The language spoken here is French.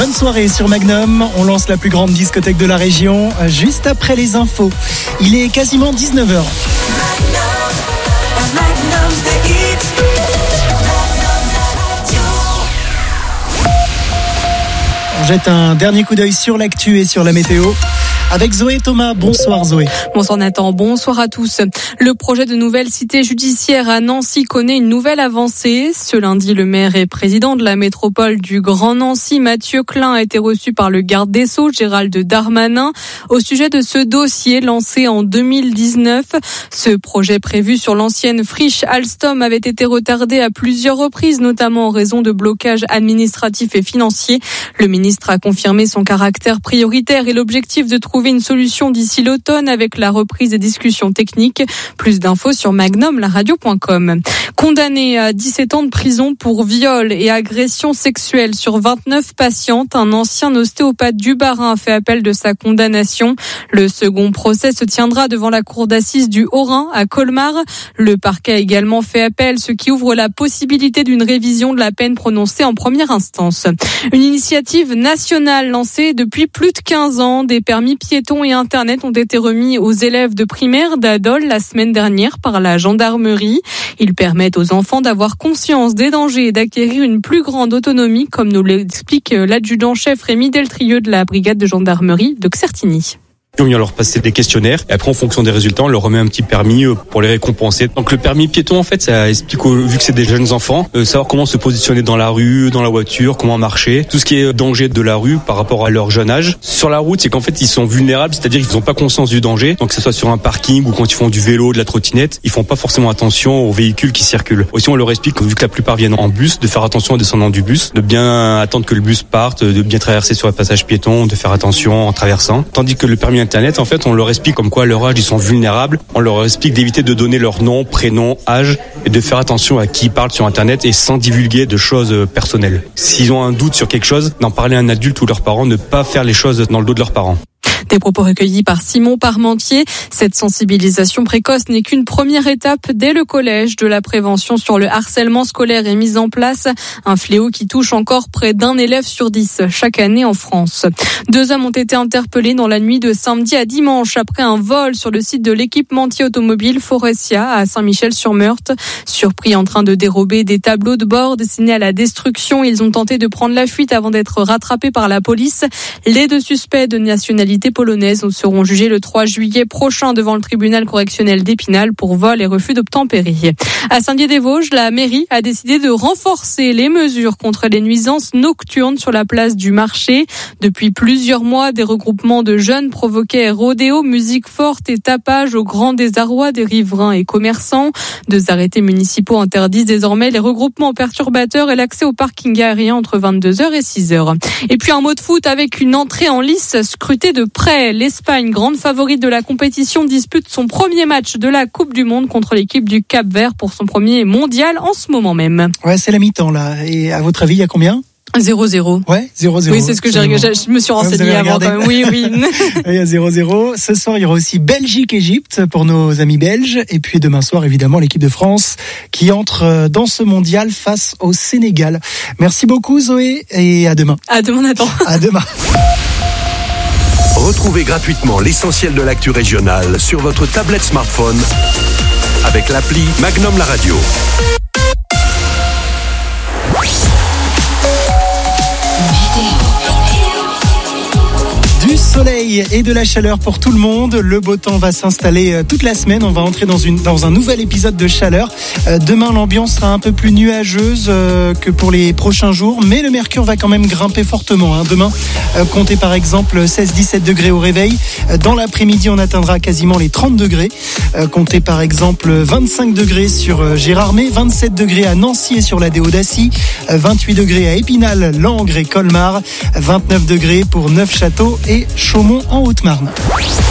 Bonne soirée sur Magnum. On lance la plus grande discothèque de la région juste après les infos. Il est quasiment 19h. On jette un dernier coup d'œil sur l'actu et sur la météo. Avec Zoé Thomas. Bonsoir Zoé. Bonsoir Nathan, bonsoir à tous. Le projet de nouvelle cité judiciaire à Nancy connaît une nouvelle avancée. Ce lundi, le maire et président de la métropole du Grand Nancy, Mathieu Klein, a été reçu par le garde des Sceaux, Gérald Darmanin, au sujet de ce dossier lancé en 2019. Ce projet prévu sur l'ancienne friche Alstom avait été retardé à plusieurs reprises, notamment en raison de blocages administratifs et financiers. Le ministre a confirmé son caractère prioritaire et l'objectif de trouver une solution d'ici l'automne avec la reprise des discussions techniques. Plus d'infos sur magnumlaradio.com. Condamné à 17 ans de prison pour viol et agression sexuelle sur 29 patientes, un ancien ostéopathe du Bas-Rhin a fait appel de sa condamnation. Le second procès se tiendra devant la cour d'assises du Haut-Rhin à Colmar. Le parquet a également fait appel, ce qui ouvre la possibilité d'une révision de la peine prononcée en première instance. Une initiative nationale lancée depuis plus de 15 ans. Des permis piétons et Internet ont été remis aux élèves de primaire d'Adol la semaine dernière par la gendarmerie. Ils permettent aux enfants d'avoir conscience des dangers et d'acquérir une plus grande autonomie, comme nous l'explique l'adjudant-chef Rémi Deltrieux de la brigade de gendarmerie de Certigny. On vient leur passer des questionnaires et après en fonction des résultats on leur remet un petit permis pour les récompenser. Donc le permis piéton en fait ça explique vu que c'est des jeunes enfants savoir comment se positionner dans la rue, dans la voiture, comment marcher, tout ce qui est danger de la rue par rapport à leur jeune âge. Sur la route c'est qu'en fait ils sont vulnérables, c'est-à-dire qu'ils n'ont pas conscience du danger. Donc que ce soit sur un parking ou quand ils font du vélo, de la trottinette, ils font pas forcément attention aux véhicules qui circulent. Aussi on leur explique vu que la plupart viennent en bus, de faire attention en descendant du bus, de bien attendre que le bus parte, de bien traverser sur le passage piéton, de faire attention en traversant. Tandis que le permis Internet, en fait, on leur explique comme quoi à leur âge, ils sont vulnérables. On leur explique d'éviter de donner leur nom, prénom, âge et de faire attention à qui ils parlent sur Internet et sans divulguer de choses personnelles. S'ils ont un doute sur quelque chose, d'en parler à un adulte ou leurs parents, ne pas faire les choses dans le dos de leurs parents. Des propos recueillis par Simon Parmentier. Cette sensibilisation précoce n'est qu'une première étape. Dès le collège, de la prévention sur le harcèlement scolaire est mise en place. Un fléau qui touche encore près d'un élève sur 10 chaque année en France. 2 hommes ont été interpellés dans la nuit de samedi à dimanche après un vol sur le site de l'équipementier automobile Forestia à Saint-Michel-sur-Meurthe. Surpris en train de dérober des tableaux de bord destinés à la destruction, ils ont tenté de prendre la fuite avant d'être rattrapés par la police. Les 2 suspects de nationalité polonaises seront jugés le 3 juillet prochain devant le tribunal correctionnel d'Épinal pour vol et refus d'obtempérer. À Saint-Dié-des-Vosges, la mairie a décidé de renforcer les mesures contre les nuisances nocturnes sur la place du marché. Depuis plusieurs mois, des regroupements de jeunes provoquaient rodéo, musique forte et tapage au grand désarroi des riverains et commerçants. 2 arrêtés municipaux interdisent désormais les regroupements perturbateurs et l'accès au parking aérien entre 22h et 6h. Et puis un mot de foot avec une entrée en lice scrutée de près. L'Espagne, grande favorite de la compétition, dispute son premier match de la Coupe du Monde contre l'équipe du Cap-Vert pour son premier mondial en ce moment même. Ouais, c'est la mi-temps là. Et à votre avis, il y a combien ? 0-0. Ouais, 0-0. Oui, c'est ce que je me suis renseigné avant quand même. Oui. Il y a 0-0. Ce soir, il y aura aussi Belgique-Égypte pour nos amis belges. Et puis demain soir, évidemment, l'équipe de France qui entre dans ce mondial face au Sénégal. Merci beaucoup Zoé et à demain. À demain Nathan. À demain. Retrouvez gratuitement l'essentiel de l'actu régionale sur votre tablette smartphone avec l'appli Magnum La Radio. Du soleil et de la chaleur pour tout le monde. Le beau temps va s'installer toute la semaine. On va entrer dans un nouvel épisode de chaleur. Demain, l'ambiance sera un peu plus nuageuse que pour les prochains jours, mais le mercure va quand même grimper fortement. Demain, comptez par exemple 16-17 degrés au réveil. Dans l'après-midi, on atteindra quasiment les 30 degrés. Comptez par exemple 25 degrés sur Gérardmer, 27 degrés à Nancy et sur la Déo d'Assy, 28 degrés à Épinal, Langres et Colmar, 29 degrés pour Neufchâteau et Chaumont en Haute-Marne.